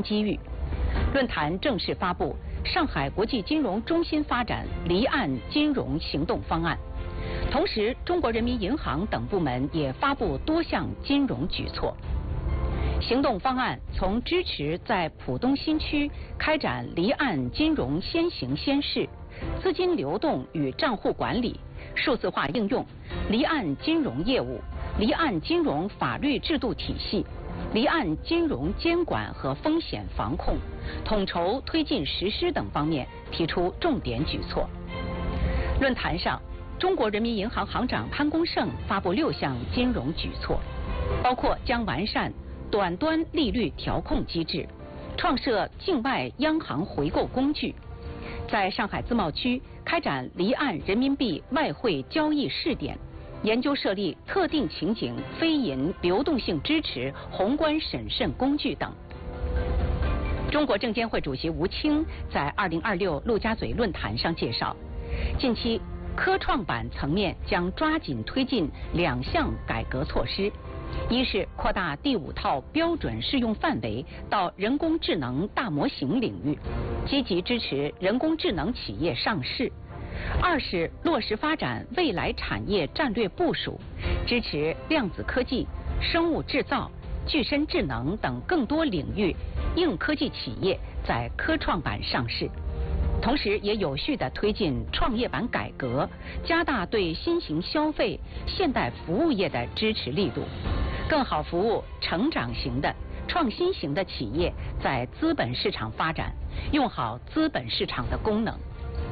新机遇。论坛正式发布上海国际金融中心发展离岸金融行动方案，同时中国人民银行等部门也发布多项金融举措。行动方案从支持在浦东新区开展离岸金融先行先试、资金流动与账户管理、数字化应用、离岸金融业务、离岸金融法律制度体系、离岸金融监管和风险防控、统筹推进实施等方面提出重点举措。论坛上，中国人民银行行长潘功胜发布6项金融举措，包括将完善短端利率调控机制，创设境外央行回购工具，在上海自贸区开展离岸人民币外汇交易试点，研究设立特定情景非银流动性支持宏观审慎工具等。中国证监会主席吴清在2026陆家嘴论坛上介绍，近期科创板层面将抓紧推进2项改革措施。一是扩大第5套标准适用范围到人工智能大模型领域，积极支持人工智能企业上市；二是落实发展未来产业战略部署，支持量子科技、生物制造、具身智能等更多领域硬科技企业在科创板上市。同时也有序地推进创业板改革，加大对新型消费、现代服务业的支持力度，更好服务成长型的、创新型的企业在资本市场发展，用好资本市场的功能。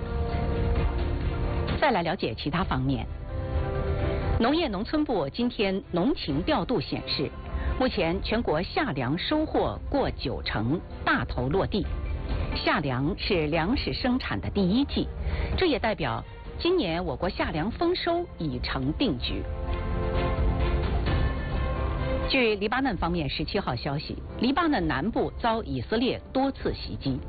再来了解其他方面。农业农村部今天农情调度显示，目前全国夏粮收获过90%，大头落地。夏粮是粮食生产的第1季，这也代表今年我国夏粮丰收已成定局。据黎巴嫩方面17号消息，黎巴嫩南部遭以色列多次袭击。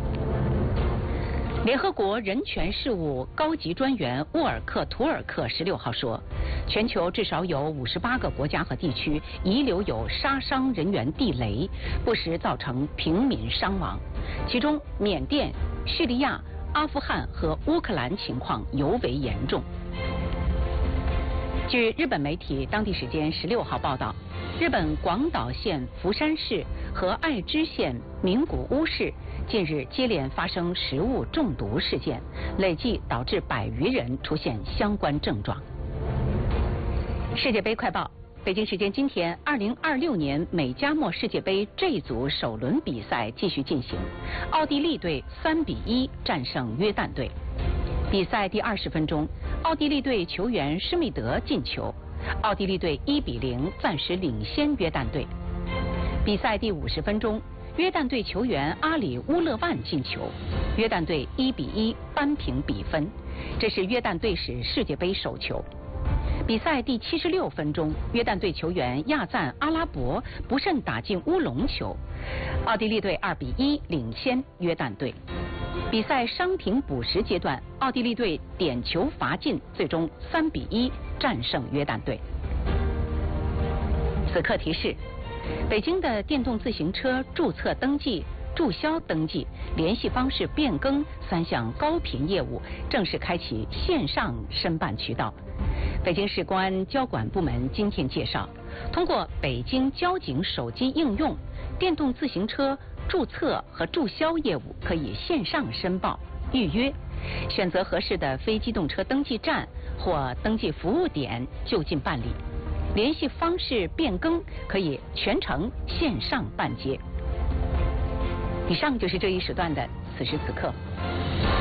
联合国人权事务高级专员沃尔克·图尔克16号说，全球至少有58个国家和地区遗留有杀伤人员地雷，不时造成平民伤亡，其中缅甸、叙利亚、阿富汗和乌克兰情况尤为严重。据日本媒体当地时间16号报道，日本广岛县福山市和爱知县名古屋市近日接连发生食物中毒事件，累计导致100余人出现相关症状。世界杯快报，北京时间今天，2026年美加墨世界杯 G 组首轮比赛继续进行，奥地利队3比1战胜约旦队。比赛第20分钟，奥地利队球员施密德进球，奥地利队1比0暂时领先约旦队。比赛第50分钟，约旦队球员阿里乌勒万进球，约旦队1比1扳平比分，这是约旦队史世界杯首球。比赛第76分钟，约旦队球员亚赞阿拉伯不慎打进乌龙球，奥地利队2比1领先约旦队。比赛伤停补时阶段，奥地利队点球罚进，最终3比1战胜约旦队。此刻提示：北京的电动自行车注册登记、注销登记、联系方式变更3项高频业务正式开启线上申办渠道。北京市公安交管部门今天介绍，通过北京交警手机应用，电动自行车注册和注销业务可以线上申报、预约，选择合适的非机动车登记站或登记服务点就近办理。联系方式变更可以全程线上办结。以上就是这一时段的此时此刻。